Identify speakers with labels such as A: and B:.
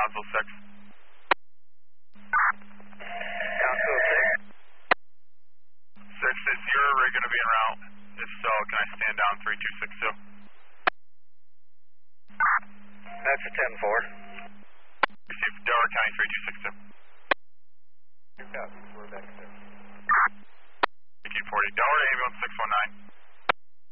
A: Council 6.
B: Council 6.
A: 6, is your rig going to be en route? If so, can I stand down 3262?
B: That's a 10-4.
A: Receive Delaware County 3262.